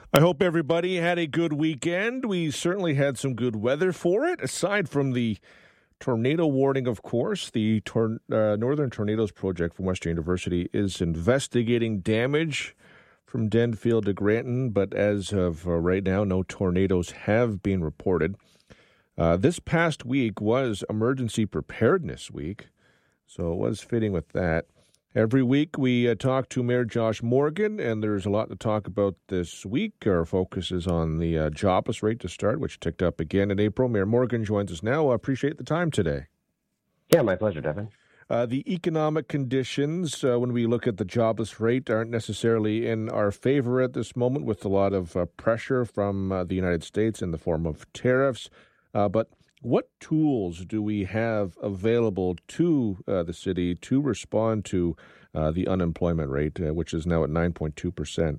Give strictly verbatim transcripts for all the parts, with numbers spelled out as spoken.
I hope everybody had a good weekend. We certainly had some good weather for it. Aside from the tornado warning, of course, the tor- uh, Northern Tornadoes Project from Western University is investigating damage from Denfield to Granton, but as of uh, right now, no tornadoes have been reported. Uh, this past week was Emergency Preparedness Week, so it was fitting with that. Every week we uh, talk to Mayor Josh Morgan, and there's a lot to talk about this week. Our focus is on the uh, jobless rate to start, which ticked up again in April. Mayor Morgan joins us now. I appreciate the time today. Yeah, my pleasure, Devin. Uh, the economic conditions, uh, when we look at the jobless rate, aren't necessarily in our favor at this moment, with a lot of uh, pressure from uh, the United States in the form of tariffs. Uh, but what tools do we have available to uh, the city to respond to uh, the unemployment rate, uh, which is now at nine point two percent?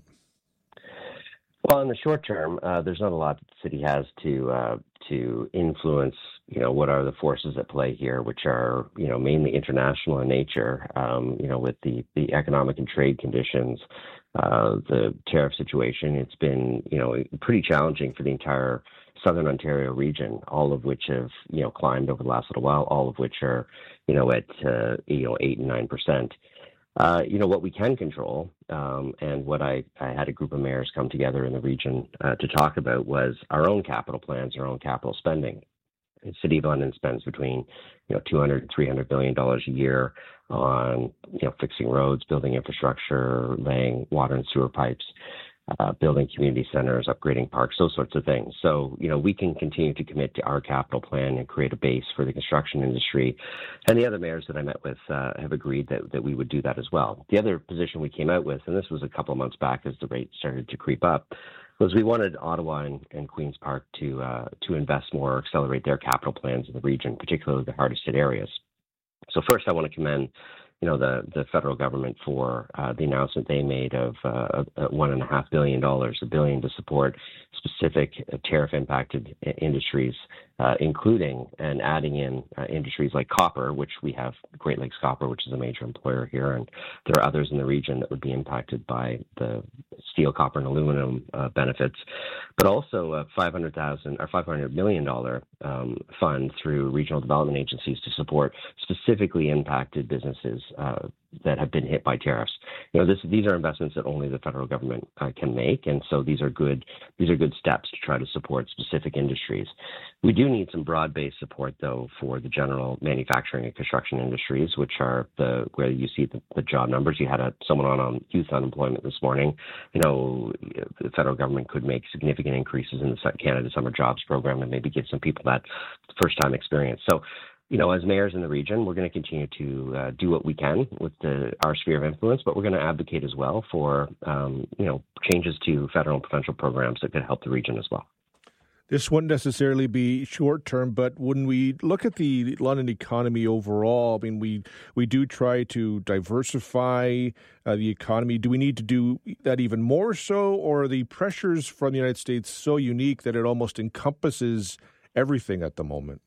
Well, in the short term, uh, there's not a lot that the city has to uh, to influence. You know, what are the forces at play here, which are, you know, mainly international in nature. Um, you know, with the the economic and trade conditions, uh, the tariff situation, it's been, you know, pretty challenging for the entire Southern Ontario region, all of which have, you know, climbed over the last little while, all of which are, you know, at, uh, you know, eight and nine percent. Uh, you know, what we can control, um, and what I, I had a group of mayors come together in the region uh, to talk about was our own capital plans, our own capital spending. The City of London spends between, you know, two hundred and three hundred billion dollars a year on, you know, fixing roads, building infrastructure, laying water and sewer pipes, uh, building community centers, upgrading parks, those sorts of things. So, you know, we can continue to commit to our capital plan and create a base for the construction industry. And the other mayors that I met with uh, have agreed that, that we would do that as well. The other position we came out with, and this was a couple of months back as the rate started to creep up, was we wanted Ottawa and, and Queen's Park to uh, to invest more, accelerate their capital plans in the region, particularly the hardest hit areas. So first, I want to commend, you know, the, the federal government for uh, the announcement they made of uh, one and a half billion dollars, a billion to support specific uh, tariff-impacted industries, uh, including and adding in uh, industries like copper, which we have Great Lakes Copper, which is a major employer here, and there are others in the region that would be impacted by the steel, copper, and aluminum uh, benefits, but also a five hundred thousand or five hundred million dollar um, fund through regional development agencies to support specifically impacted businesses uh, that have been hit by tariffs. You know, this, these are investments that only the federal government uh, can make, and so these are good. These are good steps to try to support specific industries. We do need some broad-based support, though, for the general manufacturing and construction industries, which are the where you see the, the job numbers. You had a, someone on um, youth unemployment this morning. You know, the federal government could make significant increases in the Canada Summer Jobs Program and maybe give some people that first-time experience. So, you know, as mayors in the region, we're going to continue to uh, do what we can with the, our sphere of influence, but we're going to advocate as well for, um, you know, changes to federal and provincial programs that could help the region as well. This wouldn't necessarily be short term, but when we look at the London economy overall, I mean, we we do try to diversify uh, the economy. Do we need to do that even more so, or are the pressures from the United States so unique that it almost encompasses everything at the moment?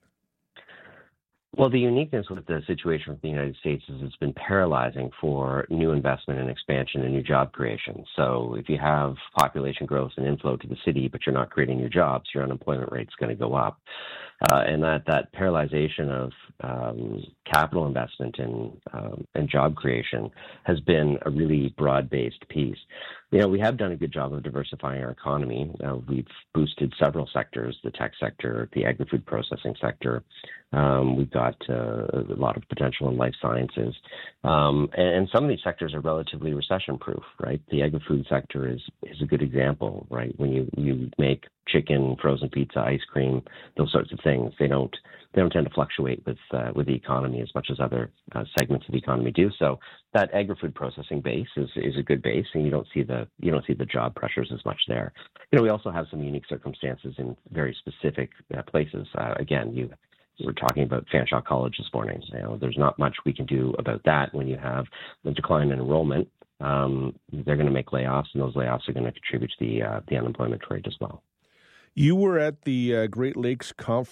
Well, the uniqueness with the situation with the United States is it's been paralyzing for new investment and expansion and new job creation. So if you have population growth and inflow to the city, but you're not creating new jobs, your unemployment rate's going to go up. Uh, and that, that paralyzation of um, capital investment and, um, and job creation has been a really broad-based piece. You know, we have done a good job of diversifying our economy. Uh, we've boosted several sectors, the tech sector, the agri-food processing sector. Um, we've got uh, a lot of potential in life sciences. Um, and, and some of these sectors are relatively recession-proof, right? The agri-food sector is, is a good example, right? When you, you make chicken, frozen pizza, ice cream, those sorts of things, they don't they don't tend to fluctuate with uh, with the economy as much as other uh, segments of the economy do. So that agri-food processing base is is a good base, and you don't see the you don't see the job pressures as much there. You know, we also have some unique circumstances in very specific uh, places. Uh, again, you. We're talking about Fanshawe College this morning. You know, there's not much we can do about that when you have the decline in enrollment. Um, they're going to make layoffs, and those layoffs are going to contribute to the uh, the unemployment rate as well. You were at the uh, Great Lakes Conference